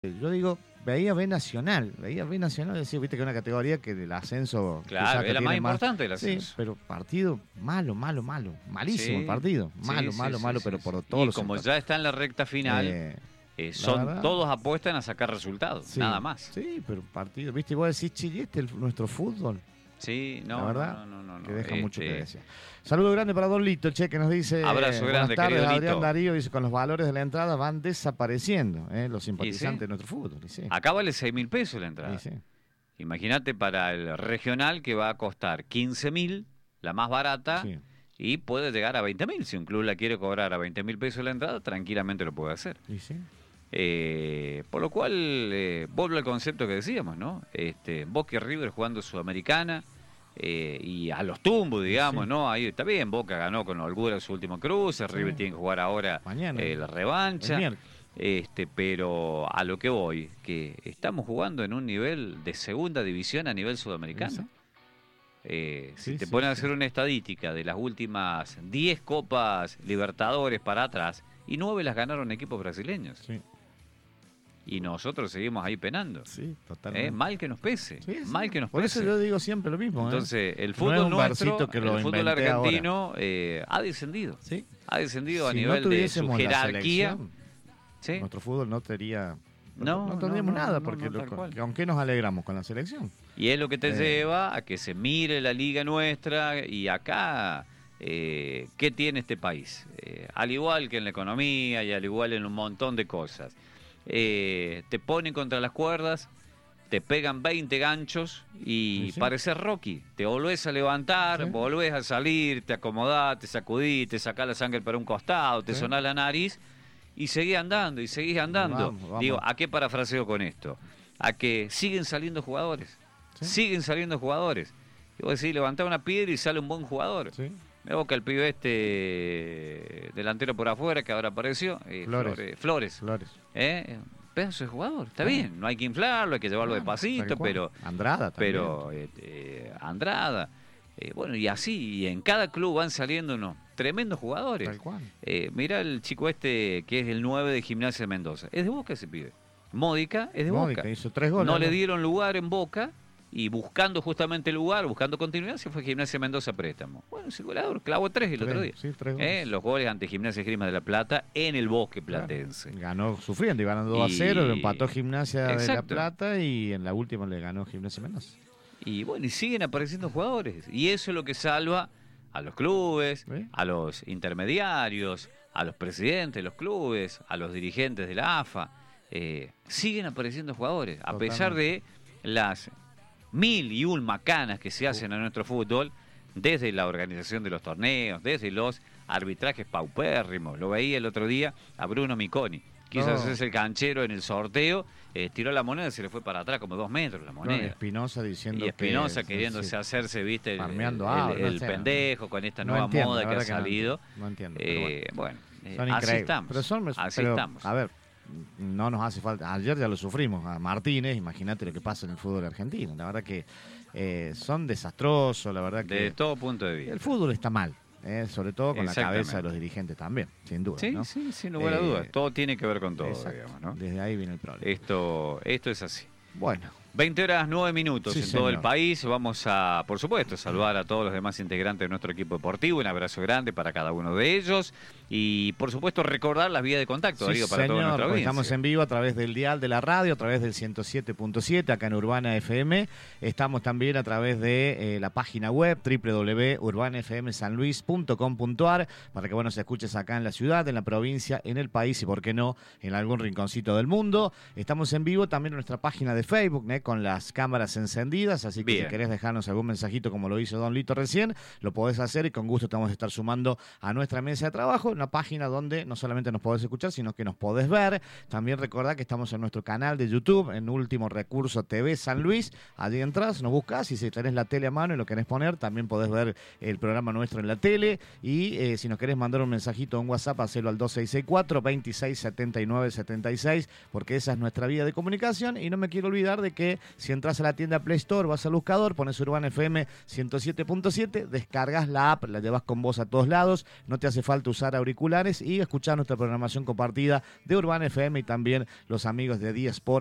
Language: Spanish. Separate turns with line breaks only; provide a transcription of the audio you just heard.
Yo digo, veía B Nacional, decía, viste que es una categoría que del ascenso...
Claro, es la más
más
importante del ascenso.
Sí, pero partido malo, malísimo el partido, malo, pero por todos
y
los
como
sectores.
ya está en la recta final, todos apuestan a sacar resultados, nada más.
Sí, pero partido, viste, vos decís, Chile, nuestro fútbol.
Sí, no,
la verdad,
no,
que deja mucho que decir. Saludo grande para Don Lito, que nos dice...
Abrazo grande,
buenas tardes,
querido
Adrián
Lito.
Darío dice, con los valores de la entrada van desapareciendo, los simpatizantes de nuestro fútbol.
Acá vale 6.000 pesos la entrada.
Sí.
Imagínate para el regional que va a costar 15.000, la más barata, y puede llegar a 20.000. Si un club la quiere cobrar a 20.000 pesos la entrada, tranquilamente lo puede hacer. Por lo cual, vuelvo al concepto que decíamos, ¿no? Boca y River jugando Sudamericana, y a los tumbos, digamos, ¿no? Ahí está bien, Boca ganó con holgura su último cruce, River tiene que jugar ahora
mañana,
la revancha. Pero a lo que voy, que estamos jugando en un nivel de segunda división a nivel sudamericano. Si te ponen a hacer una estadística de las últimas 10 Copas Libertadores para atrás, y 9 las ganaron equipos brasileños. Y nosotros seguimos ahí penando.
Sí, totalmente.
Mal que nos pese. Mal que nos
Por
pese.
eso yo digo siempre lo mismo.
Entonces, el fútbol nuestro, el fútbol argentino ha descendido. Ha descendido a nivel de su jerarquía.
Nuestro fútbol no tendría... No tendríamos nada, porque aunque nos alegramos con la selección.
Y es lo que te lleva a que se mire la liga nuestra y acá... ¿qué tiene este país? Al igual que en la economía y al igual en un montón de cosas. Te ponen contra las cuerdas, te pegan 20 ganchos y pareces Rocky. Te volvés a levantar, volvés a salir, te acomodás, te sacudís, te sacás la sangre para un costado, te sonás la nariz y seguís andando y seguís andando.
Vamos.
Digo, ¿a qué parafraseo con esto? A que siguen saliendo jugadores. Siguen saliendo jugadores. Y vos decís, levantá una piedra y sale un buen jugador. Me evoca el pibe delantero por afuera que ahora apareció, Flores. Pedazo de jugador, está bien, no hay que inflarlo, hay que llevarlo despacito, pero
Andrada también.
Andrada, bueno, y así, y en cada club van saliendo unos tremendos jugadores.
Tal cual.
Mirá el chico que es el 9 de Gimnasia de Mendoza, es de Boca ese pibe. Módica es de Boca.
Hizo 3 goles.
No le dieron lugar en Boca. Y buscando justamente lugar, buscando continuidad, se fue Gimnasia Mendoza a préstamo. bueno, ese goleador clavó 3 el otro día.
Sí, 3 goles.
Los goles ante Gimnasia Esgrima de la Plata en el Bosque Platense.
Ganó sufriendo y ganó 2-0, lo empató Gimnasia de la Plata y en la última le ganó Gimnasia Mendoza.
Y bueno, y siguen apareciendo jugadores. Y eso es lo que salva a los clubes, a los intermediarios, a los presidentes de los clubes, a los dirigentes de la AFA. Siguen apareciendo jugadores, a pesar de las 1001 macanas que se hacen a nuestro fútbol, desde la organización de los torneos, desde los arbitrajes paupérrimos. Lo veía el otro día a Bruno Miconi. Quiso hacerse el canchero en el sorteo, tiró la moneda y se le fue para atrás como 2 metros la moneda.
Espinosa diciendo
y Espinosa queriéndose hacerse, viste, el
sé,
pendejo con esta nueva moda que ha salido.
No entiendo.
Bueno,
son
así estamos.
Así estamos. A ver, no nos hace falta. Ayer ya lo sufrimos a Martínez, imagínate lo que pasa en el fútbol argentino. La verdad que son desastrosos, la verdad que...
De todo punto de vista.
El fútbol está mal. Sobre todo con la cabeza de los dirigentes también, sin duda.
Sí,
¿no?
sí, sin lugar a dudas. Todo tiene que ver con todo, digamos, ¿no?
Desde ahí viene el problema.
Esto es así.
Bueno.
20:09 en todo el país. Vamos a, por supuesto, saludar a todos los demás integrantes de nuestro equipo deportivo. Un abrazo grande para cada uno de ellos. Y, por supuesto, recordar las vías de contacto, Darío, para toda nuestra audiencia.
Estamos en vivo a través del dial de la radio, a través del 107.7, acá en Urbana FM. Estamos también a través de la página web, www.urbanafmsanluis.com.ar, para que, se escuches acá en la ciudad, en la provincia, en el país y, por qué no, en algún rinconcito del mundo. Estamos en vivo también en nuestra página de Facebook, con las cámaras encendidas, así que si querés dejarnos algún mensajito como lo hizo Don Lito recién, lo podés hacer y con gusto te vamos a estar sumando a nuestra mesa de trabajo, una página donde no solamente nos podés escuchar, sino que nos podés ver. También recordá que estamos en nuestro canal de YouTube, en Último Recurso TV San Luis. Allí entras, nos buscás y si tenés la tele a mano y lo querés poner, también podés ver el programa nuestro en la tele. Y si nos querés mandar un mensajito en WhatsApp, hacelo al 2664-267976, porque esa es nuestra vía de comunicación. Y no me quiero olvidar de que que si entras a la tienda Play Store, vas al buscador, pones Urbana FM 107.7, descargas la app, la llevas con vos a todos lados, no te hace falta usar auriculares y escuchar nuestra programación compartida de Urbana FM y también los amigos de D-Sport